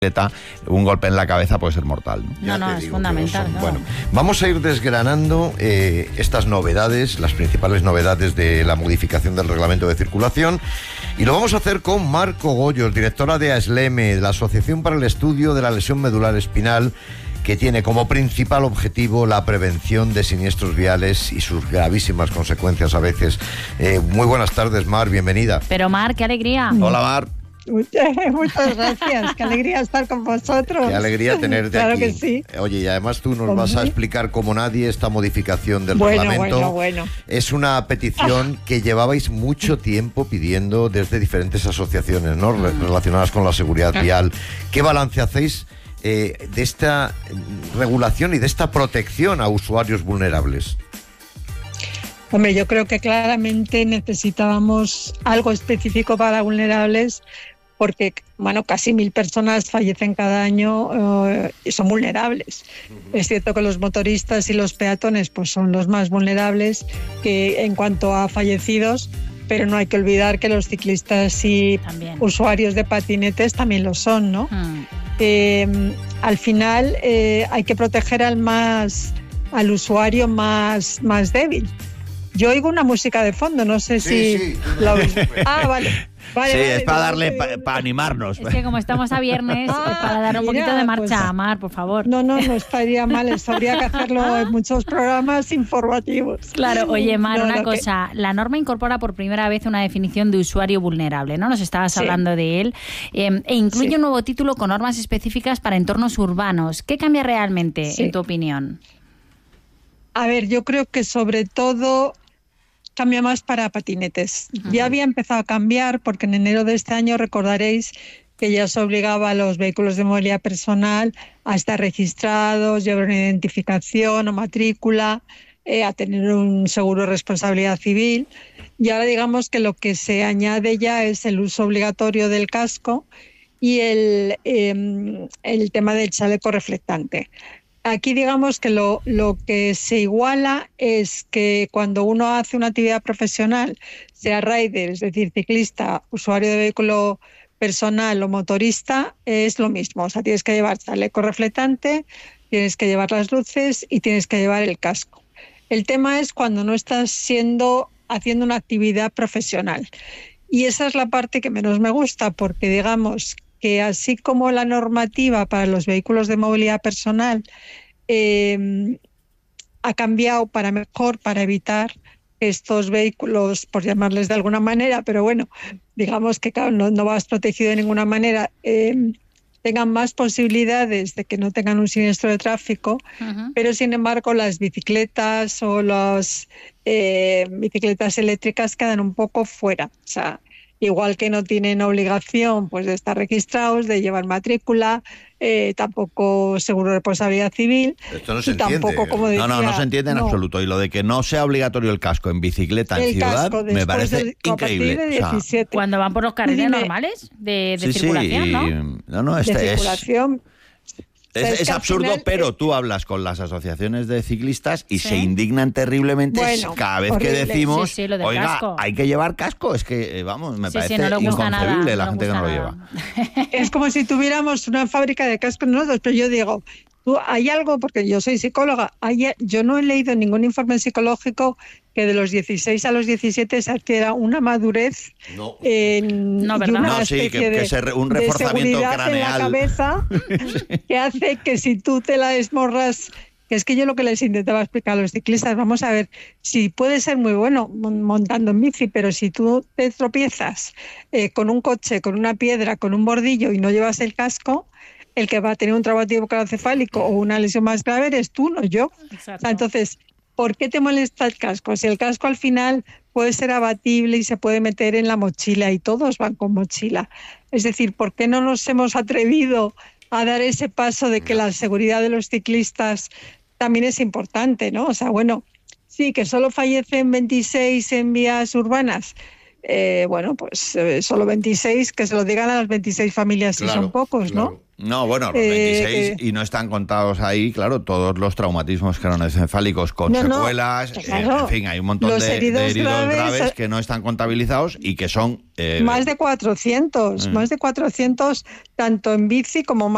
un golpe en la cabeza puede ser mortal. No, es fundamental. Bueno, vamos a ir desgranando estas novedades, las principales novedades de la modificación del reglamento de circulación, y lo vamos a hacer con Marco Goyos, directora de ASLEME, de la Asociación para el Estudio de la Lesión Medular Espinal, que tiene como principal objetivo la prevención de siniestros viales y sus gravísimas consecuencias a veces. Muy buenas tardes, Mar, bienvenida. Pero Mar, qué alegría. Hola, Mar. Muchas gracias, qué alegría estar con vosotros. Qué alegría tenerte claro aquí. Que sí. Oye, y además tú nos vas a explicar como nadie esta modificación del reglamento. Bueno. Es una petición que llevabais mucho tiempo pidiendo desde diferentes asociaciones, ¿no? Relacionadas con la seguridad vial. ¿Qué balance hacéis de esta regulación y de esta protección a usuarios vulnerables? Hombre, yo creo que claramente necesitábamos algo específico para vulnerables, porque, bueno, casi 1.000 personas fallecen cada año y son vulnerables. Es cierto que los motoristas y los peatones pues son los más vulnerables que en cuanto a fallecidos, pero no hay que olvidar que los ciclistas y también usuarios de patinetes también lo son, ¿no? Al final hay que proteger al usuario más débil. Yo oigo una música de fondo, no sé si la oís. Vale. Sí, es para darle, para animarnos. Es que como estamos a viernes, es para dar un poquito de marcha a Mar, por favor. No estaría mal, eso habría que hacerlo en muchos programas informativos. Claro, oye Mar, una cosa, la norma incorpora por primera vez una definición de usuario vulnerable, ¿no? Nos estabas hablando de él, e incluye un nuevo título con normas específicas para entornos urbanos. ¿Qué cambia realmente, en tu opinión? A ver, yo creo que sobre todo cambia más para patinetes. Ya había empezado a cambiar porque en enero de este año recordaréis que ya se obligaba a los vehículos de movilidad personal a estar registrados, llevar una identificación o matrícula, a tener un seguro de responsabilidad civil. Y ahora digamos que lo que se añade ya es el uso obligatorio del casco y el tema del chaleco reflectante. Aquí digamos que lo que se iguala es que cuando uno hace una actividad profesional, sea rider, es decir, ciclista, usuario de vehículo personal o motorista, es lo mismo. O sea, tienes que llevar chaleco reflectante, tienes que llevar las luces y tienes que llevar el casco. El tema es cuando no estás haciendo una actividad profesional. Y esa es la parte que menos me gusta, porque digamos que así como la normativa para los vehículos de movilidad personal ha cambiado para mejor, para evitar que estos vehículos, por llamarles de alguna manera, pero bueno, digamos que claro, no vas protegido de ninguna manera, tengan más posibilidades de que no tengan un siniestro de tráfico, pero sin embargo las bicicletas o las bicicletas eléctricas quedan un poco fuera. O sea, igual que no tienen obligación pues de estar registrados, de llevar matrícula, tampoco seguro de responsabilidad civil. Esto no se entiende. Tampoco, como decía, no se entiende en absoluto. Y lo de que no sea obligatorio el casco en bicicleta en ciudad me parece increíble. De 17. Cuando van por los carriles normales de circulación, ¿no? No, de circulación. Es absurdo, final, pero tú hablas con las asociaciones de ciclistas y se indignan terriblemente cada vez que decimos, oiga, casco. Hay que llevar casco. Es que, vamos, me parece inconcebible la gente que no lo lleva. Es como si tuviéramos una fábrica de cascos nosotros, pero yo digo, hay algo, porque yo soy psicóloga, yo no he leído ningún informe psicológico que de los 16 a los 17 se adquiera una madurez un reforzamiento craneal en la cabeza que hace que si tú te la desmorras, que es que yo lo que les intentaba explicar a los ciclistas, vamos a ver, si puedes ser muy bueno montando en bici, pero si tú te tropiezas con un coche, con una piedra, con un bordillo y no llevas el casco, el que va a tener un traumatismo craneoencefálico o una lesión más grave eres tú, no yo. Exacto. O sea, entonces, ¿por qué te molesta el casco? Si el casco al final puede ser abatible y se puede meter en la mochila y todos van con mochila. Es decir, ¿por qué no nos hemos atrevido a dar ese paso de que la seguridad de los ciclistas también es importante, ¿no? O sea, bueno, sí, que solo fallecen 26 en vías urbanas. Bueno, pues solo 26, que se lo digan a las 26 familias si son pocos, ¿no? No, bueno, los 26 y no están contados ahí, claro, todos los traumatismos craneoencefálicos con secuelas, en fin, hay un montón de heridos graves que no están contabilizados y que son... más de 400, tanto en bici como